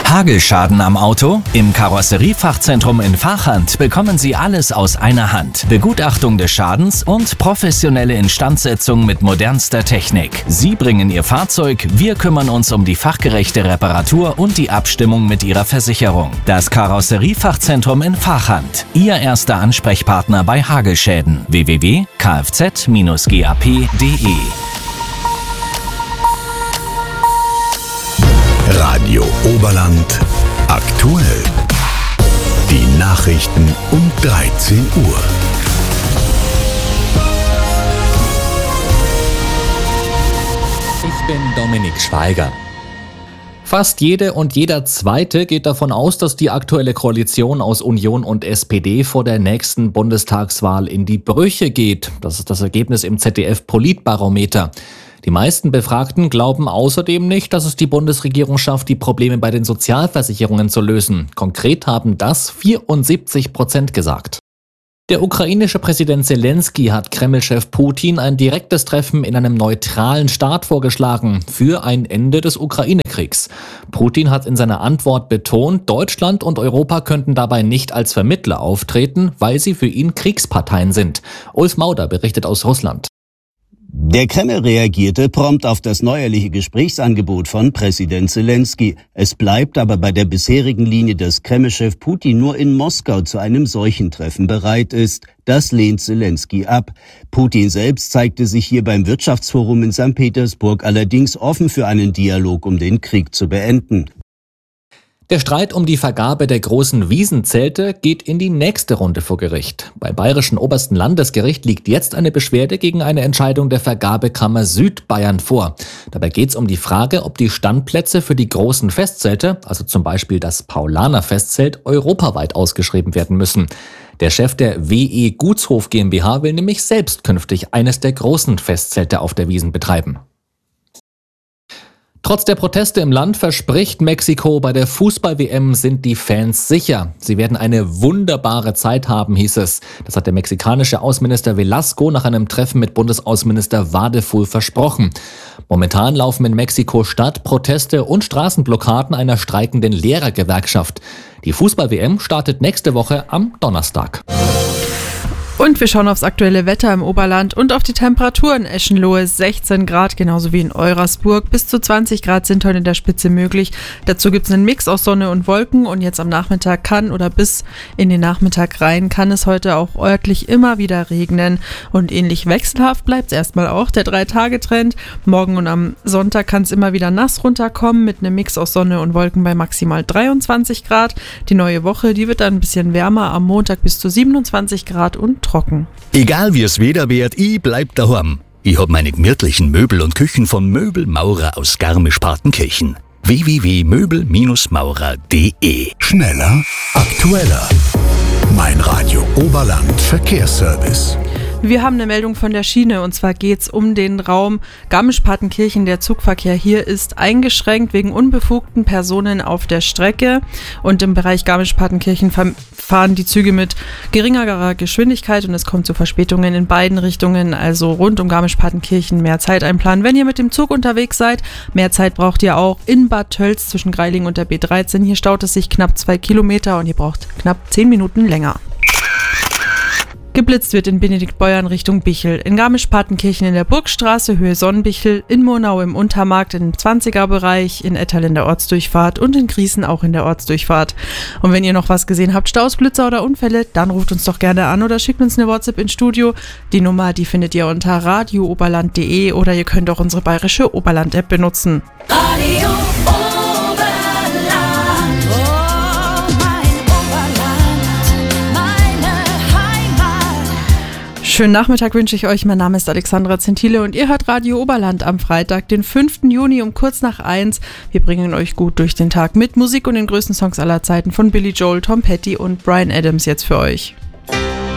Hagelschaden am Auto? Im Karosseriefachzentrum in Vachand bekommen Sie alles aus einer Hand. Begutachtung des Schadens und professionelle Instandsetzung mit modernster Technik. Sie bringen Ihr Fahrzeug, wir kümmern uns um die fachgerechte Reparatur und die Abstimmung mit Ihrer Versicherung. Das Karosseriefachzentrum in Vachand. Ihr erster Ansprechpartner bei Hagelschäden. www.kfz-gap.de Radio Oberland aktuell. Die Nachrichten um 13 Uhr. Ich bin Dominik Schweiger. Fast jede und jeder Zweite geht davon aus, dass die aktuelle Koalition aus Union und SPD vor der nächsten Bundestagswahl in die Brüche geht. Das ist das Ergebnis im ZDF-Politbarometer. Die meisten Befragten glauben außerdem nicht, dass es die Bundesregierung schafft, die Probleme bei den Sozialversicherungen zu lösen. Konkret haben das 74% gesagt. Der ukrainische Präsident Zelensky hat Kreml-Chef Putin ein direktes Treffen in einem neutralen Staat vorgeschlagen für ein Ende des Ukraine-Kriegs. Putin hat in seiner Antwort betont, Deutschland und Europa könnten dabei nicht als Vermittler auftreten, weil sie für ihn Kriegsparteien sind. Ulf Mauder berichtet aus Russland. Der Kreml reagierte prompt auf das neuerliche Gesprächsangebot von Präsident Zelensky. Es bleibt aber bei der bisherigen Linie, dass Kreml-Chef Putin nur in Moskau zu einem solchen Treffen bereit ist. Das lehnt Zelensky ab. Putin selbst zeigte sich hier beim Wirtschaftsforum in St. Petersburg allerdings offen für einen Dialog, um den Krieg zu beenden. Der Streit um die Vergabe der großen Wiesenzelte geht in die nächste Runde vor Gericht. Beim Bayerischen Obersten Landesgericht liegt jetzt eine Beschwerde gegen eine Entscheidung der Vergabekammer Südbayern vor. Dabei geht es um die Frage, ob die Standplätze für die großen Festzelte, also zum Beispiel das Paulaner-Festzelt, europaweit ausgeschrieben werden müssen. Der Chef der WE Gutshof GmbH will nämlich selbst künftig eines der großen Festzelte auf der Wiesn betreiben. Trotz der Proteste im Land verspricht Mexiko, bei der Fußball-WM sind die Fans sicher. Sie werden eine wunderbare Zeit haben, hieß es. Das hat der mexikanische Außenminister Velasco nach einem Treffen mit Bundesaußenminister Wadeful versprochen. Momentan laufen in Mexiko-Stadt Proteste und Straßenblockaden einer streikenden Lehrergewerkschaft. Die Fußball-WM startet nächste Woche am Donnerstag. Und wir schauen aufs aktuelle Wetter im Oberland und auf die Temperaturen. Eschenlohe 16 Grad, genauso wie in Eurasburg. Bis zu 20 Grad sind heute in der Spitze möglich. Dazu gibt es einen Mix aus Sonne und Wolken und jetzt am Nachmittag bis in den Nachmittag rein kann es heute auch örtlich immer wieder regnen. Und ähnlich wechselhaft bleibt es erstmal auch der 3-Tage-Trend. Morgen und am Sonntag kann es immer wieder nass runterkommen mit einem Mix aus Sonne und Wolken bei maximal 23 Grad. Die neue Woche, die wird dann ein bisschen wärmer, am Montag bis zu 27 Grad und trocken. Egal wie es Wetter wird, ich bleib daheim. Ich hab meine gemütlichen Möbel und Küchen von Möbelmaurer aus Garmisch-Partenkirchen. www.möbelmaurer.de. Schneller, aktueller. Mein Radio Oberland Verkehrsservice. Wir haben eine Meldung von der Schiene und zwar geht es um den Raum Garmisch-Partenkirchen. Der Zugverkehr hier ist eingeschränkt wegen unbefugten Personen auf der Strecke und im Bereich Garmisch-Partenkirchen fahren die Züge mit geringerer Geschwindigkeit und es kommt zu Verspätungen in beiden Richtungen, also rund um Garmisch-Partenkirchen mehr Zeit einplanen. Wenn ihr mit dem Zug unterwegs seid, mehr Zeit braucht ihr auch in Bad Tölz zwischen Greiling und der B13. Hier staut es sich knapp 2 Kilometer und ihr braucht knapp 10 Minuten länger. Geblitzt wird in Benediktbeuern Richtung Bichl, in Garmisch-Partenkirchen in der Burgstraße, Höhe Sonnenbichl, in Murnau im Untermarkt im 20er-Bereich, in Ettal in der Ortsdurchfahrt und in Griesen auch in der Ortsdurchfahrt. Und wenn ihr noch was gesehen habt, Staus, Blitzer oder Unfälle, dann ruft uns doch gerne an oder schickt uns eine WhatsApp ins Studio. Die Nummer, die findet ihr unter radiooberland.de oder ihr könnt auch unsere bayerische Oberland-App benutzen. Radio Schönen Nachmittag wünsche ich euch. Mein Name ist Alexandra Zentile und ihr hört Radio Oberland am Freitag, den 5. Juni um kurz nach 1. Wir bringen euch gut durch den Tag mit Musik und den größten Songs aller Zeiten von Billy Joel, Tom Petty und Bryan Adams jetzt für euch.